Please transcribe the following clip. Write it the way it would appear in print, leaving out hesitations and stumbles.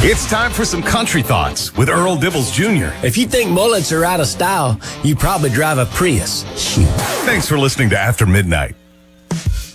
It's time for some country thoughts with Earl Dibbles Jr. If you think mullets are out of style, you probably drive a Prius. Shoot. Thanks for listening to After Midnight.